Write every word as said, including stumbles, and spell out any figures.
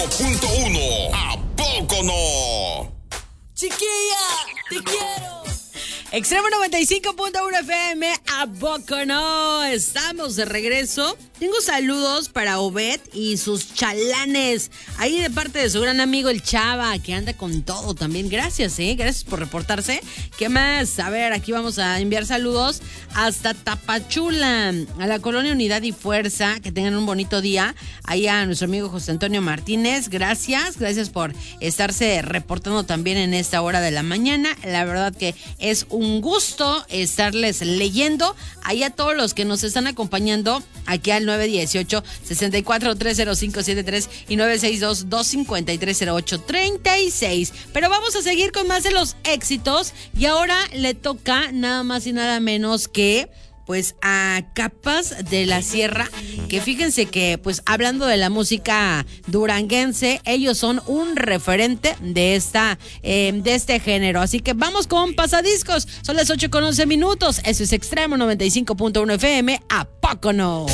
Punto uno. ¿A poco no? Chiquilla, te quiero. Extremo noventa y cinco punto uno F M, ¿a poco no? Estamos de regreso. Tengo saludos para Obed y sus chalanes. Ahí de parte de su gran amigo el Chava, que anda con todo también. Gracias, ¿eh? Gracias por reportarse. ¿Qué más? A ver, aquí vamos a enviar saludos hasta Tapachula, a la Colonia Unidad y Fuerza. Que tengan un bonito día. Ahí a nuestro amigo José Antonio Martínez. Gracias, gracias por estarse reportando también en esta hora de la mañana. La verdad que es un gusto estarles leyendo. Ahí a todos los que nos están acompañando aquí al nueve dieciocho, sesenta y cuatro, tres cero cinco siete tres y nueve seis dos, dos cinco tres cero ocho tres seis. Pero vamos a seguir con más de los éxitos y ahora le toca nada más y nada menos que pues a Capas de la Sierra, que fíjense que pues hablando de la música duranguense, ellos son un referente de esta eh, de este género, así que vamos con Pasadiscos. Son las ocho con once minutos, eso es Extremo noventa y cinco punto uno F M, ¿a poco no?